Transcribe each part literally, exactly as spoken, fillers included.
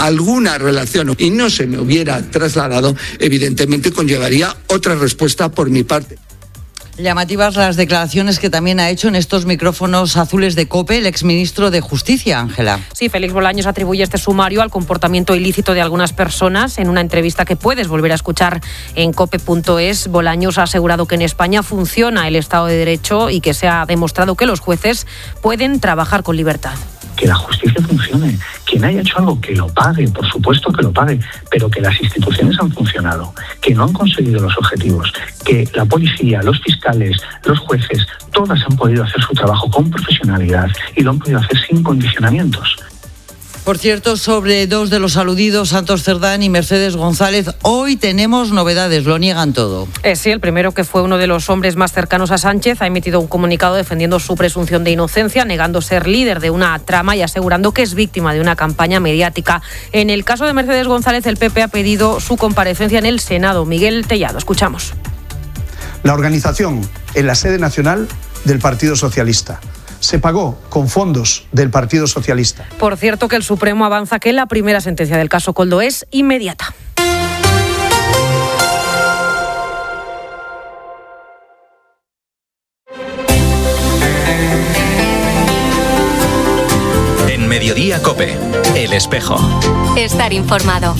alguna relación y no se me hubiera trasladado, evidentemente conllevaría otra respuesta por mi parte. Llamativas las declaraciones que también ha hecho en estos micrófonos azules de COPE el exministro de Justicia, Ángela. Sí, Félix Bolaños atribuye este sumario al comportamiento ilícito de algunas personas. En una entrevista que puedes volver a escuchar en cope punto es, Bolaños ha asegurado que en España funciona el Estado de Derecho y que se ha demostrado que los jueces pueden trabajar con libertad. Que la justicia funcione. Quien haya hecho algo, que lo pague, por supuesto que lo pague, pero que las instituciones han funcionado, que no han conseguido los objetivos, que la policía, los fiscales, los jueces, todas han podido hacer su trabajo con profesionalidad y lo han podido hacer sin condicionamientos. Por cierto, sobre dos de los aludidos, Santos Cerdán y Mercedes González, hoy tenemos novedades, lo niegan todo. Eh, sí, el primero, que fue uno de los hombres más cercanos a Sánchez, ha emitido un comunicado defendiendo su presunción de inocencia, negando ser líder de una trama y asegurando que es víctima de una campaña mediática. En el caso de Mercedes González, el P P ha pedido su comparecencia en el Senado. Miguel Tellado, escuchamos. La organización en la sede nacional del Partido Socialista se pagó con fondos del Partido Socialista. Por cierto, que el Supremo avanza que la primera sentencia del caso Koldo es inmediata. En Mediodía COPE, El Espejo. Estar informado.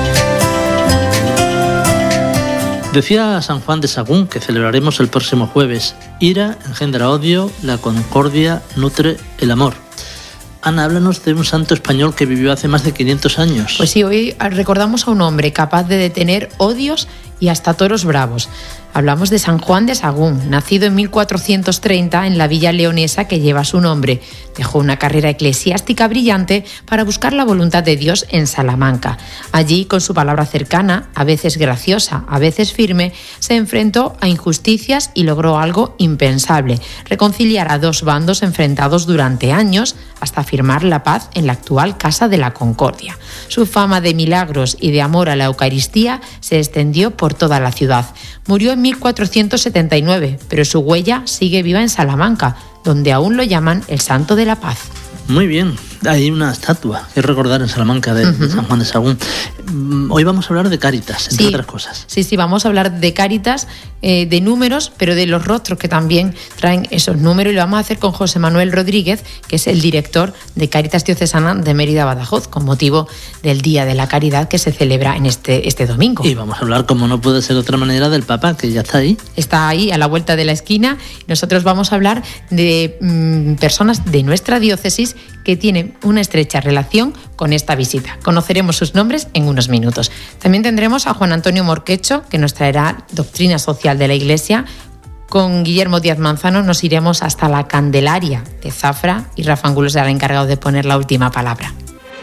Decía San Juan de Sagún, que celebraremos el próximo jueves: ira engendra odio, la concordia nutre el amor. Ana, háblanos de un santo español que vivió hace más de quinientos años. Pues sí, hoy recordamos a un hombre capaz de detener odios y hasta toros bravos. Hablamos de San Juan de Sagún, nacido en mil cuatrocientos treinta en la villa leonesa que lleva su nombre. Dejó una carrera eclesiástica brillante para buscar la voluntad de Dios en Salamanca. Allí, con su palabra cercana, a veces graciosa, a veces firme, se enfrentó a injusticias y logró algo impensable: reconciliar a dos bandos enfrentados durante años hasta firmar la paz en la actual Casa de la Concordia. Su fama de milagros y de amor a la Eucaristía se extendió por toda la ciudad. Murió en mil cuatrocientos setenta y nueve, pero su huella sigue viva en Salamanca, donde aún lo llaman el Santo de la Paz. Muy bien, hay una estatua que recordar en Salamanca de, uh-huh. de San Juan de Sagún. Hoy vamos a hablar de Cáritas, entre sí, otras cosas. Sí, sí, vamos a hablar de Cáritas, eh, de números, pero de los rostros que también traen esos números, y lo vamos a hacer con José Manuel Rodríguez, que es el director de Cáritas Diocesana de Mérida-Badajoz, con motivo del Día de la Caridad que se celebra en este, este domingo. Y vamos a hablar, como no puede ser de otra manera, del Papa, que ya está ahí. Está ahí, a la vuelta de la esquina. Nosotros vamos a hablar de mmm, personas de nuestra diócesis que tienen una estrecha relación con esta visita. Conoceremos sus nombres en unos minutos. También tendremos a Juan Antonio Morquecho, que nos traerá doctrina social de la Iglesia. Con Guillermo Díaz Manzano nos iremos hasta la Candelaria de Zafra y Rafa Angulo será el encargado de poner la última palabra.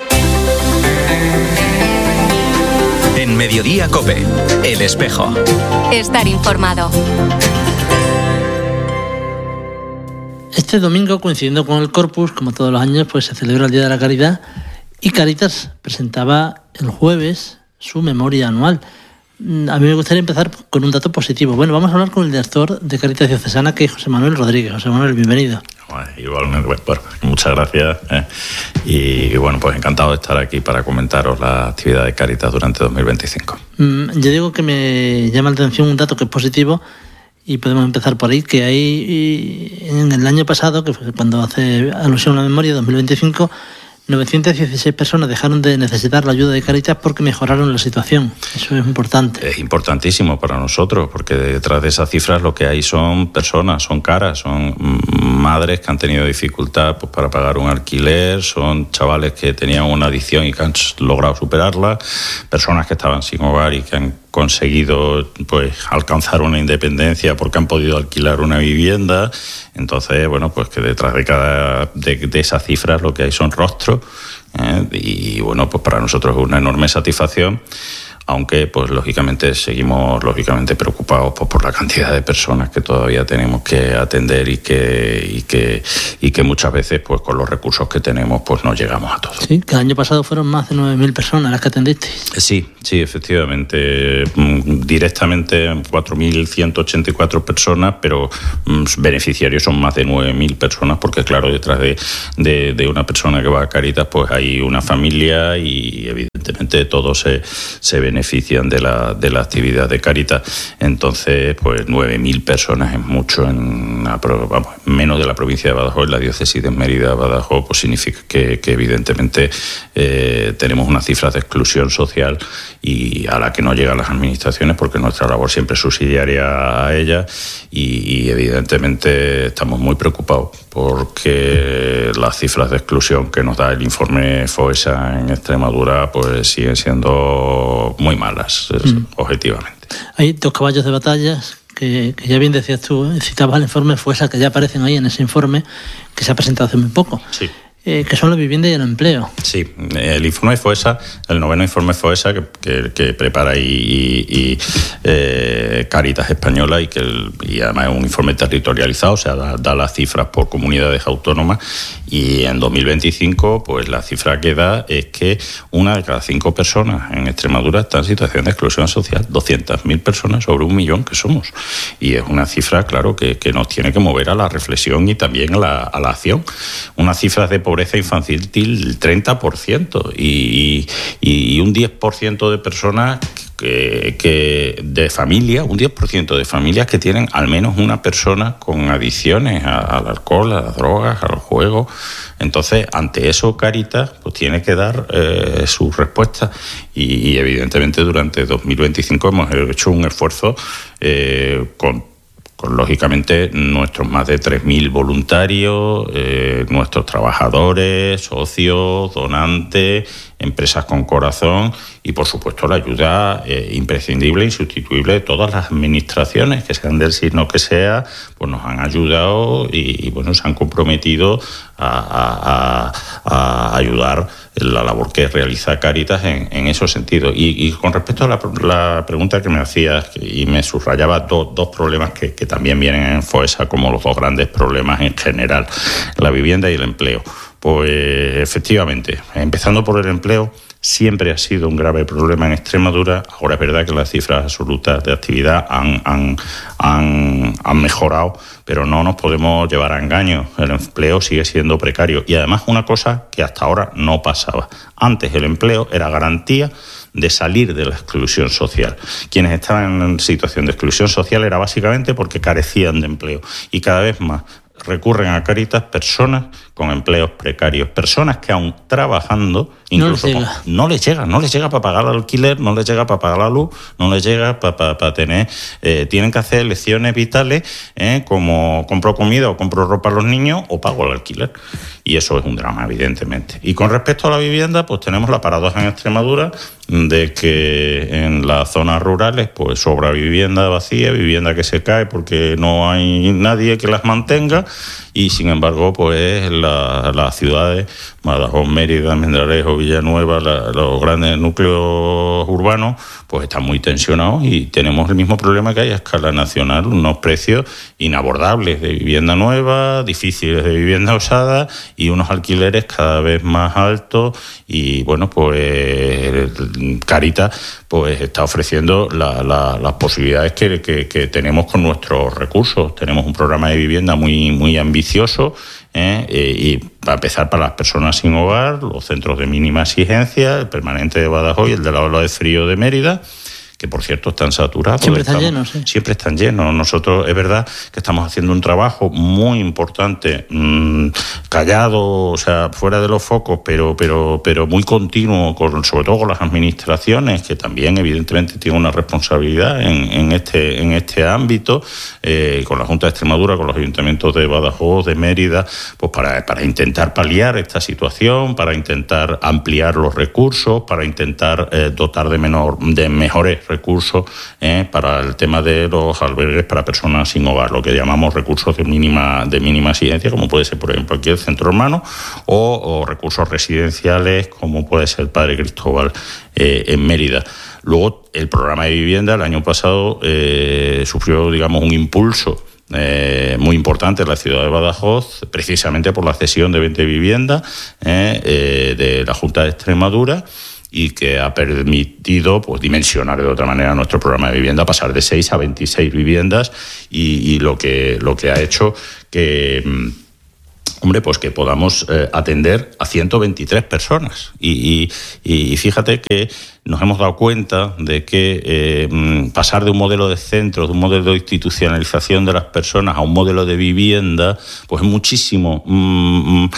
En Mediodía COPE, El Espejo. Estar informado. Este domingo, coincidiendo con el Corpus, como todos los años, pues se celebra el Día de la Caridad, y Cáritas presentaba el jueves su memoria anual. A mí me gustaría empezar con un dato positivo. Bueno, vamos a hablar con el director de Cáritas Diocesana, que es José Manuel Rodríguez. José Manuel, bienvenido. Bueno, igualmente, bueno, muchas gracias. Eh. Y bueno, pues encantado de estar aquí para comentaros la actividad de Cáritas durante dos mil veinticinco. Mm, yo digo que me llama la atención un dato que es positivo, y podemos empezar por ahí, que hay en el año pasado, que fue cuando hace alusión a la memoria, dos mil veinticinco, novecientas dieciséis personas dejaron de necesitar la ayuda de Cáritas porque mejoraron la situación. Eso es importante. Es importantísimo para nosotros, porque detrás de esas cifras lo que hay son personas, son caras, son madres que han tenido dificultad pues, para pagar un alquiler, son chavales que tenían una adicción y que han logrado superarla, personas que estaban sin hogar y que han conseguido pues alcanzar una independencia porque han podido alquilar una vivienda. Entonces, bueno, pues que detrás de cada de, de esas cifras lo que hay son rostros, ¿eh? Y bueno, pues para nosotros es una enorme satisfacción. aunque pues lógicamente seguimos lógicamente preocupados pues, por la cantidad de personas que todavía tenemos que atender y que, y que, y que muchas veces pues con los recursos que tenemos pues no llegamos a todos. Sí, que el año pasado fueron más de nueve mil personas las que atendiste. Sí, sí, efectivamente, directamente cuatro mil ciento ochenta y cuatro personas, pero mm, beneficiarios son más de nueve mil personas, porque claro, detrás de, de, de una persona que va a Cáritas pues hay una familia y evidentemente todos se, se benefician de la, de la actividad de Cáritas. Entonces, pues nueve mil personas es mucho en una, vamos, menos de la provincia de Badajoz, en la diócesis de Mérida-Badajoz, pues significa que, que evidentemente eh, tenemos unas cifras de exclusión social y a la que no llegan las administraciones, porque nuestra labor siempre es subsidiaria a ellas y, y evidentemente estamos muy preocupados porque las cifras de exclusión que nos da el informe FOESA en Extremadura pues siguen siendo muy malas, mm. objetivamente. Hay dos caballos de batallas que, que ya bien decías tú, ¿eh? Citabas el informe FOESA, que ya aparecen ahí en ese informe que se ha presentado hace muy poco. Sí. Eh, que son la vivienda y el empleo. Sí, el informe FOESA, el noveno informe FOESA que, que, que prepara y, y, y eh, Cáritas Española y que el, y además es un informe territorializado, o sea, da, da las cifras por comunidades autónomas y en dos mil veinticinco pues la cifra que da es que una de cada cinco personas en Extremadura está en situación de exclusión social, doscientas mil personas sobre un millón que somos. Y es una cifra, claro, que, que nos tiene que mover a la reflexión y también a la, a la acción. Unas cifras de pobreza infantil el treinta por ciento y, y, y un diez por ciento de personas que, que de familia, un diez por ciento de familias que tienen al menos una persona con adicciones a, al alcohol, a las drogas, al juego. Entonces, ante eso, Cáritas pues tiene que dar eh, su respuesta y, y evidentemente durante dos mil veinticinco hemos hecho un esfuerzo eh, con con lógicamente nuestros más de tres mil voluntarios, eh, nuestros trabajadores, socios, donantes, empresas con corazón y por supuesto la ayuda eh, imprescindible, insustituible de todas las administraciones, que sean del signo que sea, pues nos han ayudado y, y bueno, se han comprometido a, a, a, a ayudar en la labor que realiza Cáritas en, en esos sentidos. Y, y con respecto a la, la pregunta que me hacías y me subrayaba dos, dos problemas que, que también vienen en FOESA como los dos grandes problemas en general, la vivienda y el empleo. Pues efectivamente, empezando por el empleo, siempre ha sido un grave problema en Extremadura. Ahora es verdad que las cifras absolutas de actividad han, han, han, han mejorado, pero no nos podemos llevar a engaño. El empleo sigue siendo precario. Y además una cosa que hasta ahora no pasaba. Antes el empleo era garantía de salir de la exclusión social. Quienes estaban en situación de exclusión social era básicamente porque carecían de empleo. Y cada vez más recurren a Cáritas personas con empleos precarios, personas que aún trabajando incluso no les llega, con, no les llega, no les llega para pagar el alquiler, no les llega para pagar la luz, no les llega para, para, para tener, eh, tienen que hacer elecciones vitales, eh, como compro comida o compro ropa a los niños o pago el alquiler. Y eso es un drama, evidentemente. Y con respecto a la vivienda, pues tenemos la paradoja en Extremadura de que en las zonas rurales pues sobra vivienda vacía, vivienda que se cae porque no hay nadie que las mantenga, y sin embargo pues las la ciudades, Badajoz, Mérida, Almendralejo, Villanueva, la, los grandes núcleos urbanos pues están muy tensionados y tenemos el mismo problema que hay a escala nacional, unos precios inabordables de vivienda nueva, difíciles de vivienda usada y unos alquileres cada vez más altos. Y bueno, pues Cáritas pues está ofreciendo la, la, las posibilidades que, que, que tenemos con nuestros recursos. Tenemos un programa de vivienda muy, muy ambicioso, ¿eh? y para empezar, para las personas sin hogar, los centros de mínima exigencia, el permanente de Badajoz y el de la ola de frío de Mérida, que por cierto están saturados. Siempre están estamos, llenos, ¿sí? Siempre están llenos. Nosotros es verdad que estamos haciendo un trabajo muy importante, mmm, callado, o sea, fuera de los focos, pero pero pero muy continuo, con, sobre todo con las administraciones, que también evidentemente tienen una responsabilidad en, en este en este ámbito, eh, con la Junta de Extremadura, con los ayuntamientos de Badajoz, de Mérida, pues para, para intentar paliar esta situación, para intentar ampliar los recursos, para intentar eh, dotar de menor de mejores recursos eh, para el tema de los albergues para personas sin hogar, lo que llamamos recursos de mínima, de mínima exigencia, como puede ser, por ejemplo, aquí el Centro Hermano, o, o recursos residenciales, como puede ser el Padre Cristóbal eh, en Mérida. Luego, el programa de vivienda el año pasado eh, sufrió, digamos, un impulso Eh, muy importante en la ciudad de Badajoz, precisamente por la cesión de veinte viviendas eh, eh, de la Junta de Extremadura, y que ha permitido pues dimensionar de otra manera nuestro programa de vivienda, pasar de seis a veintiséis viviendas, y, y lo que lo que ha hecho que hombre, pues que podamos eh, atender a ciento veintitrés personas. Y, y, y fíjate que nos hemos dado cuenta de que eh, pasar de un modelo de centro, de un modelo de institucionalización de las personas a un modelo de vivienda, pues es muchísimo mm,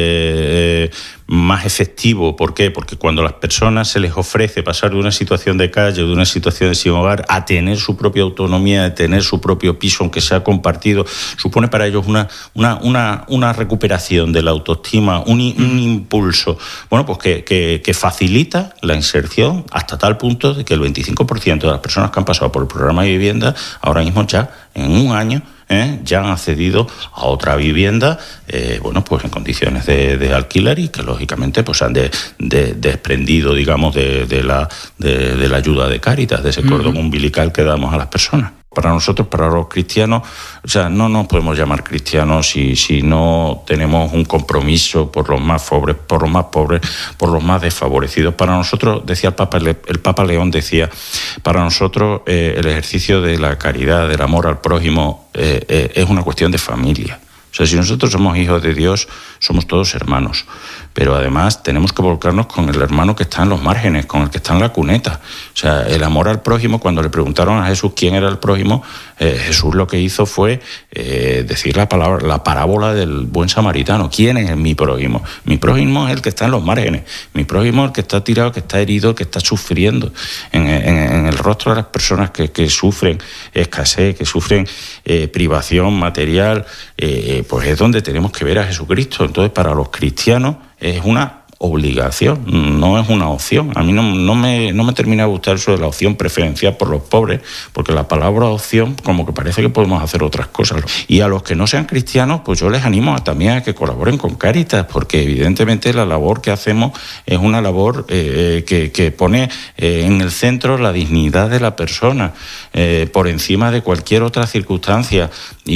eh, más efectivo. ¿Por qué? Porque cuando a las personas se les ofrece pasar de una situación de calle o de una situación de sin hogar a tener su propia autonomía, a tener su propio piso, aunque sea compartido, supone para ellos una, una, una, una recuperación de la autoestima, un, un impulso, bueno, pues que, que, que facilita la inserción, hasta tal punto de que el veinticinco por ciento de las personas que han pasado por el programa de vivienda, ahora mismo ya, en un año, ¿eh? ya han accedido a otra vivienda, eh, bueno, pues en condiciones de, de alquiler, y que lógicamente pues han de, de, desprendido, digamos, de, de, la, de, de la ayuda de Cáritas, de ese cordón uh-huh. umbilical que damos a las personas. Para nosotros, para los cristianos, o sea, no nos podemos llamar cristianos si, si no tenemos un compromiso por los más pobres, por los más pobres, por los más desfavorecidos. Para nosotros, decía el Papa, el Papa León decía, para nosotros eh, el ejercicio de la caridad, del amor al prójimo, eh, eh, es una cuestión de familia. O sea, si nosotros somos hijos de Dios, somos todos hermanos. Pero además tenemos que volcarnos con el hermano que está en los márgenes, con el que está en la cuneta. O sea, el amor al prójimo, cuando le preguntaron a Jesús quién era el prójimo, eh, Jesús lo que hizo fue eh, decir la palabra, la parábola del buen samaritano. ¿Quién es mi prójimo? Mi prójimo es el que está en los márgenes. Mi prójimo es el que está tirado, que está herido, que está sufriendo. En, en, en el rostro de las personas que, que sufren escasez, que sufren eh, privación material, eh, pues es donde tenemos que ver a Jesucristo. Entonces, para los cristianos es una obligación, no es una opción. A mí no, no, me, no me termina de gustar eso de la opción preferencial por los pobres, porque la palabra opción como que parece que podemos hacer otras cosas. Y a los que no sean cristianos, pues yo les animo a, también a que colaboren con Cáritas, porque evidentemente la labor que hacemos es una labor eh, que, que pone eh, en el centro la dignidad de la persona, eh, por encima de cualquier otra circunstancia.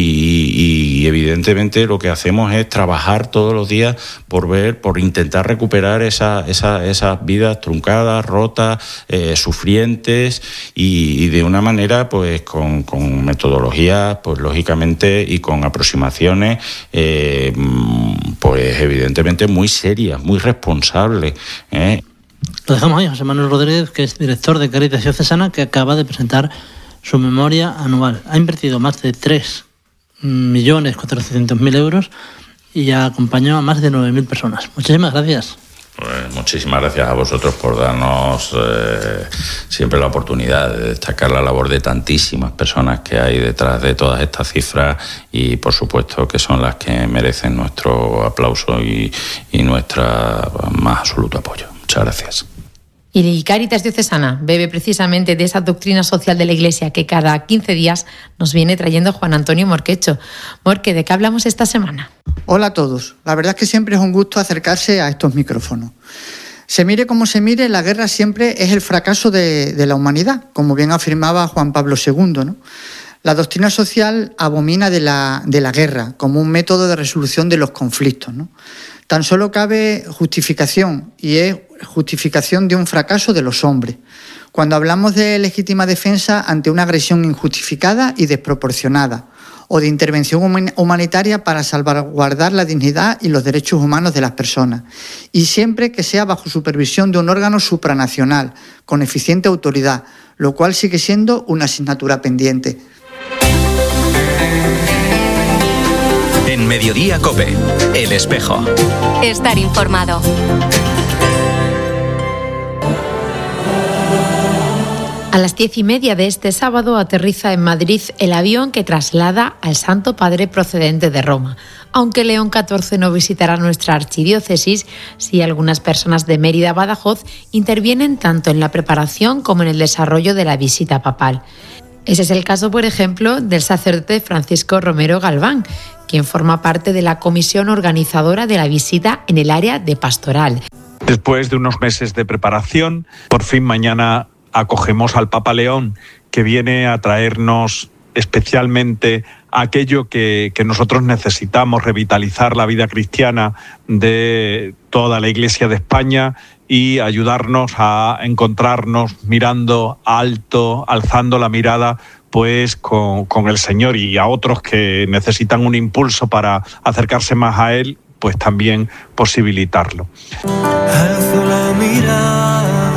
Y, y evidentemente lo que hacemos es trabajar todos los días por ver, por intentar recuperar esas esa, esa vidas truncadas, rotas, eh, sufrientes, y, y de una manera pues con, con metodologías pues lógicamente y con aproximaciones eh, pues evidentemente muy serias, muy responsables, ¿eh? Lo dejamos ahí, José Manuel Rodríguez, que es director de Cáritas Diocesana, que acaba de presentar su memoria anual. Ha invertido más de tres millones cuatrocientos mil euros y acompañó a más de nueve mil personas. Muchísimas gracias. Pues muchísimas gracias a vosotros por darnos eh, siempre la oportunidad de destacar la labor de tantísimas personas que hay detrás de todas estas cifras, y por supuesto que son las que merecen nuestro aplauso y, y nuestro más absoluto apoyo. Muchas gracias. Y Cáritas Diocesana bebe precisamente de esa doctrina social de la Iglesia que cada quince días nos viene trayendo Juan Antonio Morquecho. Morque, ¿de qué hablamos esta semana? Hola a todos. La verdad es que siempre es un gusto acercarse a estos micrófonos. Se mire como se mire, la guerra siempre es el fracaso de, de la humanidad, como bien afirmaba Juan Pablo segundo, ¿no? La doctrina social abomina de la, de la guerra como un método de resolución de los conflictos, ¿no? Tan solo cabe justificación, y es justificación de un fracaso de los hombres. Cuando hablamos de legítima defensa ante una agresión injustificada y desproporcionada, o de intervención humanitaria para salvaguardar la dignidad y los derechos humanos de las personas, y siempre que sea bajo supervisión de un órgano supranacional, con eficiente autoridad, lo cual sigue siendo una asignatura pendiente. En Mediodía COPE, El Espejo. Estar informado. A las diez y media de este sábado aterriza en Madrid el avión que traslada al Santo Padre procedente de Roma. Aunque León catorce no visitará nuestra archidiócesis, sí algunas personas de Mérida, Badajoz, intervienen tanto en la preparación como en el desarrollo de la visita papal. Ese es el caso, por ejemplo, del sacerdote Francisco Romero Galván, quien forma parte de la comisión organizadora de la visita en el área de pastoral. Después de unos meses de preparación, por fin mañana acogemos al Papa León, que viene a traernos especialmente aquello que, que nosotros necesitamos, revitalizar la vida cristiana de toda la Iglesia de España y ayudarnos a encontrarnos mirando alto, alzando la mirada pues con, con el Señor, y a otros que necesitan un impulso para acercarse más a Él, pues también posibilitarlo. Alzo la mirada.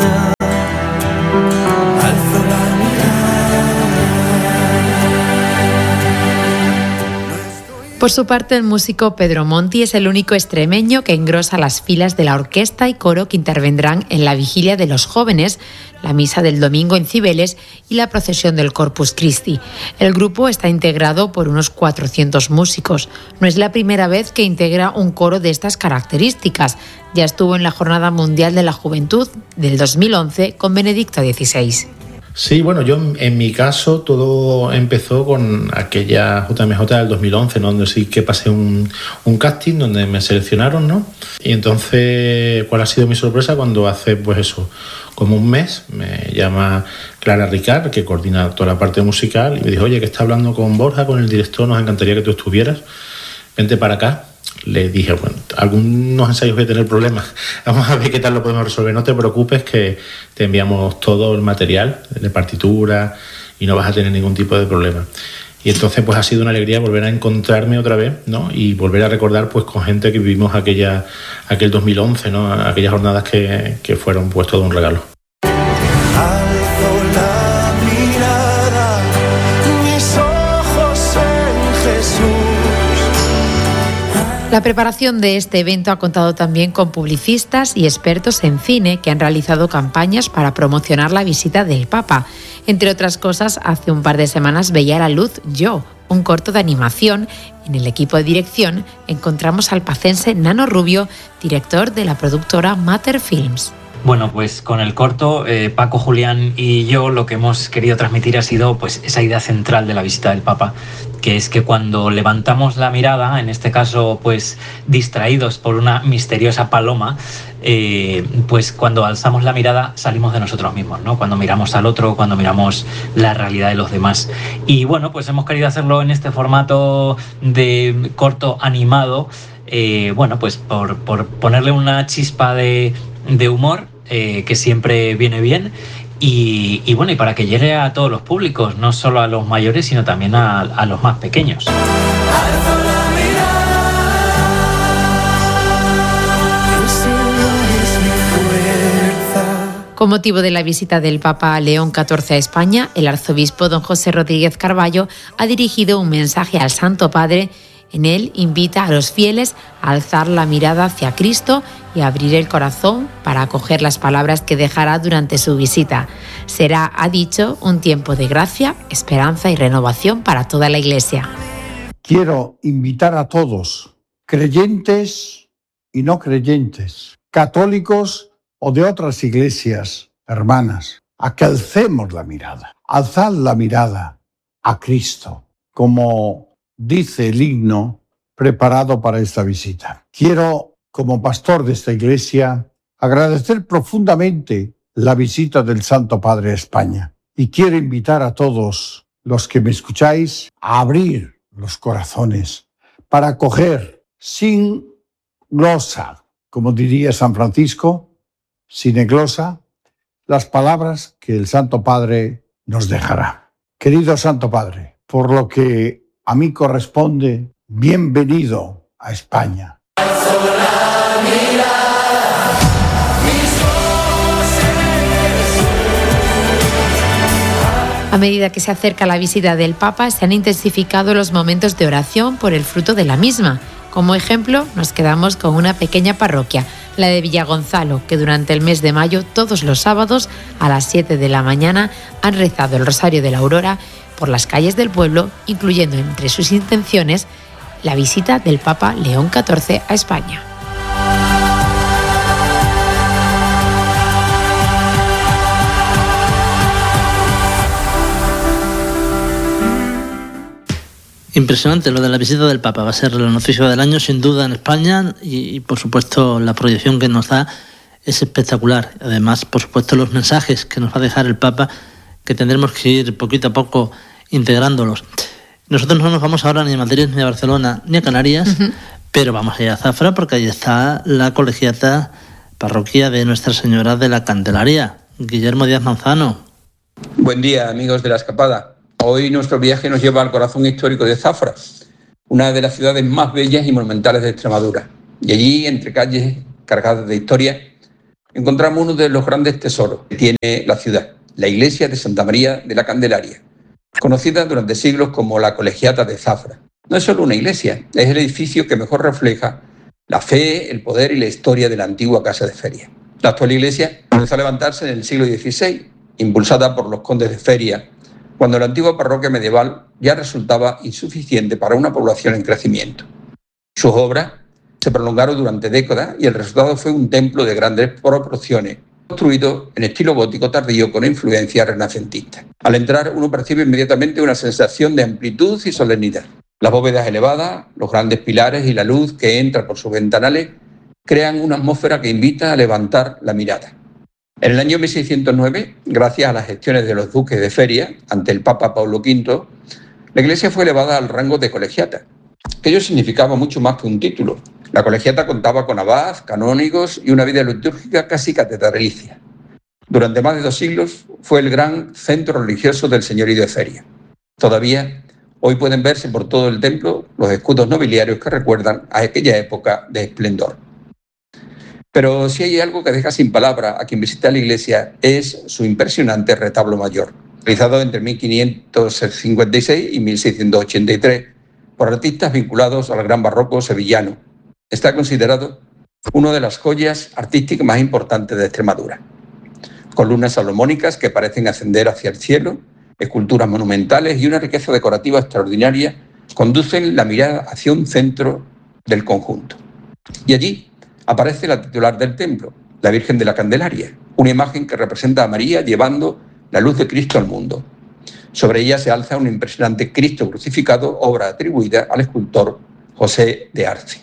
Por su parte, el músico Pedro Monti es el único extremeño que engrosa las filas de la orquesta y coro que intervendrán en la vigilia de los jóvenes, la misa del domingo en Cibeles y la procesión del Corpus Christi. El grupo está integrado por unos cuatrocientos músicos. No es la primera vez que integra un coro de estas características. Ya estuvo en la Jornada Mundial de la Juventud del dos mil once con Benedicto dieciséis. Sí, bueno, yo en mi caso todo empezó con aquella J M J del dos mil once, ¿no? Donde sí que pasé un, un casting donde me seleccionaron, ¿no? Y entonces, ¿cuál ha sido mi sorpresa? Cuando hace, pues eso, como un mes, me llama Clara Ricard, que coordina toda la parte musical, y me dijo, oye, que está hablando con Borja, con el director, nos encantaría que tú estuvieras, vente para acá. Le dije, bueno, algunos ensayos voy a tener problemas, vamos a ver qué tal lo podemos resolver, no te preocupes que te enviamos todo el material de partitura y no vas a tener ningún tipo de problema. Y entonces pues ha sido una alegría volver a encontrarme otra vez, ¿no? Y volver a recordar pues con gente que vivimos aquella, aquel dos mil once, ¿no? Aquellas jornadas que, que fueron pues todo un regalo. La preparación de este evento ha contado también con publicistas y expertos en cine que han realizado campañas para promocionar la visita del Papa. Entre otras cosas, hace un par de semanas veía a la luz Yo, un corto de animación. En el equipo de dirección encontramos al pacense Nano Rubio, director de la productora Matter Films. Bueno, pues con el corto, eh, Paco, Julián y yo lo que hemos querido transmitir ha sido pues esa idea central de la visita del Papa, que es que cuando levantamos la mirada, en este caso pues distraídos por una misteriosa paloma, eh, pues cuando alzamos la mirada salimos de nosotros mismos, ¿no? Cuando miramos al otro, cuando miramos la realidad de los demás. Y bueno, pues hemos querido hacerlo en este formato de corto animado, eh, bueno, pues por, por ponerle una chispa de, de humor, Eh, que siempre viene bien y, y bueno, y para que llegue a todos los públicos, no solo a los mayores sino también a, a los más pequeños. Con motivo de la visita del Papa León catorce a España, el arzobispo don José Rodríguez Carballo ha dirigido un mensaje al Santo Padre. En él invita a los fieles a alzar la mirada hacia Cristo y a abrir el corazón para acoger las palabras que dejará durante su visita. Será, ha dicho, un tiempo de gracia, esperanza y renovación para toda la Iglesia. Quiero invitar a todos, creyentes y no creyentes, católicos o de otras iglesias hermanas, a que alcemos la mirada. Alzad la mirada a Cristo, como dice el himno preparado para esta visita. Quiero, como pastor de esta iglesia, agradecer profundamente la visita del Santo Padre a España. Y quiero invitar a todos los que me escucháis a abrir los corazones para acoger sin glosa, como diría San Francisco, sin glosa, las palabras que el Santo Padre nos dejará. Querido Santo Padre, por lo que a mí corresponde, bienvenido a España. A medida que se acerca la visita del Papa, se han intensificado los momentos de oración por el fruto de la misma. Como ejemplo, nos quedamos con una pequeña parroquia, la de Villagonzalo, que durante el mes de mayo, todos los sábados a las siete de la mañana, han rezado el Rosario de la Aurora por las calles del pueblo, incluyendo entre sus intenciones la visita del Papa León catorce a España. Impresionante lo de la visita del Papa. Va a ser la noticia del año, sin duda, en España y, y por supuesto, la proyección que nos da es espectacular. Además, por supuesto, los mensajes que nos va a dejar el Papa, que tendremos que ir poquito a poco integrándolos. Nosotros no nos vamos ahora ni a Madrid, ni a Barcelona, ni a Canarias, uh-huh. pero vamos a ir a Zafra porque ahí está la colegiata parroquia de Nuestra Señora de la Candelaria. Guillermo Díaz Manzano. Buen día, amigos de La Escapada. Hoy nuestro viaje nos lleva al corazón histórico de Zafra, una de las ciudades más bellas y monumentales de Extremadura. Y allí, entre calles cargadas de historia, encontramos uno de los grandes tesoros que tiene la ciudad, la iglesia de Santa María de la Candelaria, conocida durante siglos como la Colegiata de Zafra. No es solo una iglesia, es el edificio que mejor refleja la fe, el poder y la historia de la antigua casa de feria. La actual iglesia comenzó a levantarse en el siglo dieciséis, impulsada por los condes de Feria, cuando la antigua parroquia medieval ya resultaba insuficiente para una población en crecimiento. Sus obras se prolongaron durante décadas y el resultado fue un templo de grandes proporciones, construido en estilo gótico tardío con influencia renacentista. Al entrar, uno percibe inmediatamente una sensación de amplitud y solemnidad. Las bóvedas elevadas, los grandes pilares y la luz que entra por sus ventanales crean una atmósfera que invita a levantar la mirada. En el año mil seiscientos nueve, gracias a las gestiones de los duques de Feria ante el Papa Pablo quinto, la iglesia fue elevada al rango de colegiata. Aquello significaba mucho más que un título. La colegiata contaba con abad, canónigos y una vida litúrgica casi catedralicia. Durante más de dos siglos fue el gran centro religioso del señorío de Feria. Todavía hoy pueden verse por todo el templo los escudos nobiliarios que recuerdan a aquella época de esplendor. Pero si hay algo que deja sin palabra a quien visita la iglesia es su impresionante retablo mayor, realizado entre mil quinientos cincuenta y seis y mil seiscientos ochenta y tres por artistas vinculados al gran barroco sevillano. Está considerado una de las joyas artísticas más importantes de Extremadura. Columnas salomónicas que parecen ascender hacia el cielo, esculturas monumentales y una riqueza decorativa extraordinaria conducen la mirada hacia un centro del conjunto. Y allí aparece la titular del templo, la Virgen de la Candelaria, una imagen que representa a María llevando la luz de Cristo al mundo. Sobre ella se alza un impresionante Cristo crucificado, obra atribuida al escultor José de Arce.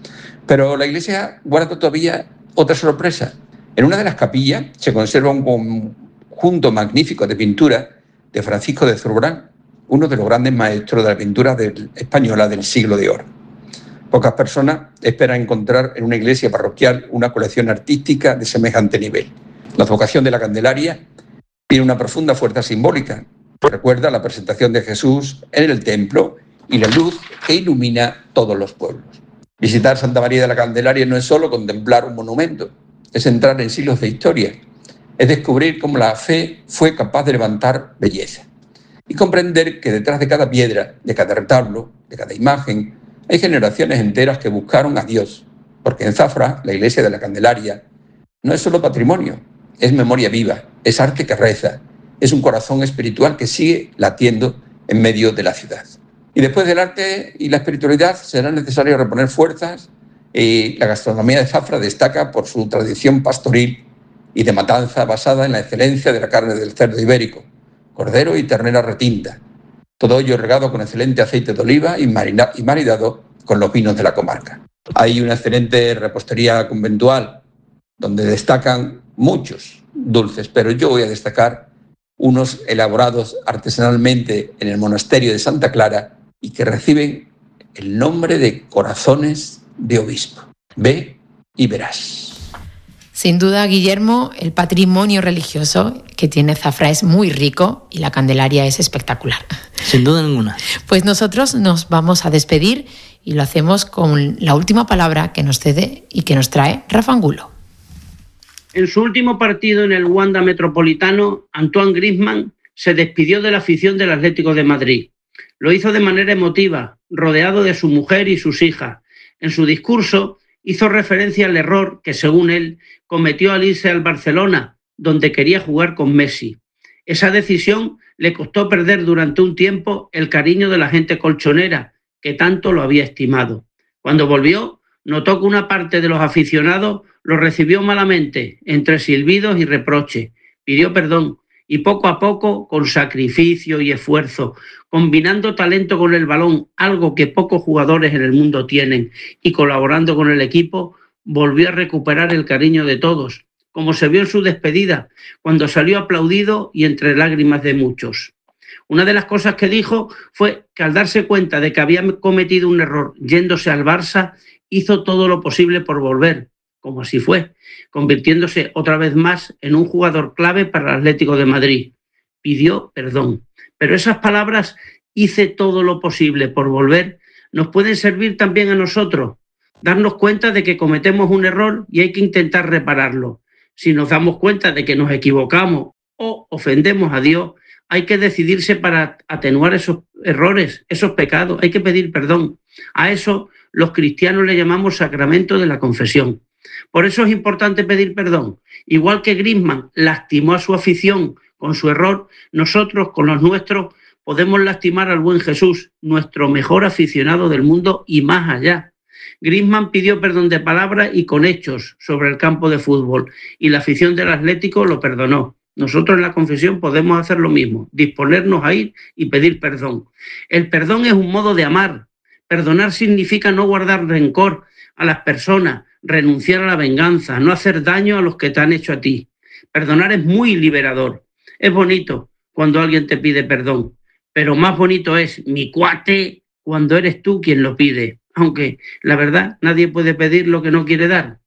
Pero la iglesia guarda todavía otra sorpresa. En una de las capillas se conserva un conjunto magnífico de pintura de Francisco de Zurbarán, uno de los grandes maestros de la pintura del, española del siglo de oro. Pocas personas esperan encontrar en una iglesia parroquial una colección artística de semejante nivel. La advocación de la Candelaria tiene una profunda fuerza simbólica. Recuerda la presentación de Jesús en el templo y la luz que ilumina todos los pueblos. Visitar Santa María de la Candelaria no es solo contemplar un monumento, es entrar en siglos de historia, es descubrir cómo la fe fue capaz de levantar belleza y comprender que detrás de cada piedra, de cada retablo, de cada imagen, hay generaciones enteras que buscaron a Dios, porque en Zafra, la iglesia de la Candelaria, no es solo patrimonio, es memoria viva, es arte que reza, es un corazón espiritual que sigue latiendo en medio de la ciudad. Y después del arte y la espiritualidad será necesario reponer fuerzas y la gastronomía de Zafra destaca por su tradición pastoril y de matanza basada en la excelencia de la carne del cerdo ibérico, cordero y ternera retinta. Todo ello regado con excelente aceite de oliva y, marina, y maridado con los vinos de la comarca. Hay una excelente repostería conventual donde destacan muchos dulces, pero yo voy a destacar unos elaborados artesanalmente en el monasterio de Santa Clara y que reciben el nombre de corazones de obispo. Ve y verás. Sin duda, Guillermo, el patrimonio religioso que tiene Zafra es muy rico y la Candelaria es espectacular. Sin duda ninguna. Pues nosotros nos vamos a despedir y lo hacemos con la última palabra que nos cede y que nos trae Rafa Angulo. En su último partido en el Wanda Metropolitano, Antoine Griezmann se despidió de la afición del Atlético de Madrid. Lo hizo de manera emotiva, rodeado de su mujer y sus hijas. En su discurso hizo referencia al error que, según él, cometió al irse al Barcelona, donde quería jugar con Messi. Esa decisión le costó perder durante un tiempo el cariño de la gente colchonera, que tanto lo había estimado. Cuando volvió, notó que una parte de los aficionados lo recibió malamente, entre silbidos y reproches. Pidió perdón y poco a poco, con sacrificio y esfuerzo, combinando talento con el balón, algo que pocos jugadores en el mundo tienen, y colaborando con el equipo, volvió a recuperar el cariño de todos, como se vio en su despedida, cuando salió aplaudido y entre lágrimas de muchos. Una de las cosas que dijo fue que al darse cuenta de que había cometido un error yéndose al Barça, hizo todo lo posible por volver, como así fue, convirtiéndose otra vez más en un jugador clave para el Atlético de Madrid. Pidió perdón. Pero esas palabras, hice todo lo posible por volver, nos pueden servir también a nosotros, darnos cuenta de que cometemos un error y hay que intentar repararlo. Si nos damos cuenta de que nos equivocamos o ofendemos a Dios, hay que decidirse para atenuar esos errores, esos pecados, hay que pedir perdón. A eso los cristianos le llamamos sacramento de la confesión. Por eso es importante pedir perdón. Igual que Griezmann lastimó a su afición con su error, nosotros con los nuestros podemos lastimar al buen Jesús, nuestro mejor aficionado del mundo y más allá. Griezmann pidió perdón de palabra y con hechos sobre el campo de fútbol, y la afición del Atlético lo perdonó. Nosotros en la confesión podemos hacer lo mismo, disponernos a ir y pedir perdón. El perdón es un modo de amar. Perdonar significa no guardar rencor a las personas, renunciar a la venganza, no hacer daño a los que te han hecho a ti. Perdonar es muy liberador. Es bonito cuando alguien te pide perdón, pero más bonito es, mi cuate, cuando eres tú quien lo pide. Aunque, la verdad, nadie puede pedir lo que no quiere dar.